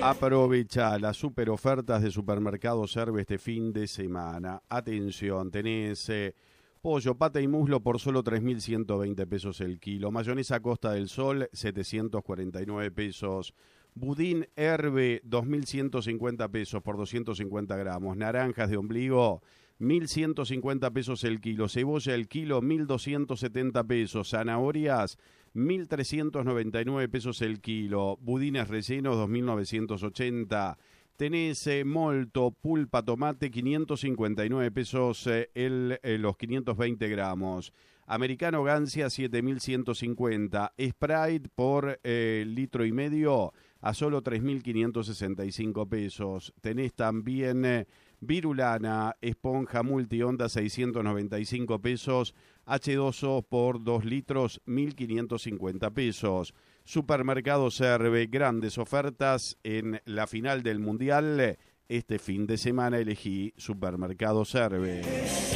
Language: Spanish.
Aprovecha las super ofertas de Supermercado Serve este fin de semana. Atención, tenés pollo, pata y muslo por solo 3.120 pesos el kilo. Mayonesa Costa del Sol, 749 pesos. Budín Herbe, 2.150 pesos por 250 gramos. Naranjas de ombligo, 1.150 pesos el kilo. Cebolla el kilo, 1.270 pesos. Zanahorias, 1.399 pesos el kilo. Budines rellenos, 2.980. Tenés molto, pulpa, tomate, 559 pesos los 520 gramos. Americano Gancia, 7.150. Sprite por litro y medio a solo 3.565 pesos. Tenés también Virulana, esponja multionda, 695 pesos. H2O por 2 litros, 1.550 pesos. Supermercado Serve, grandes ofertas en la final del Mundial. Este fin de semana elegí Supermercado Serve.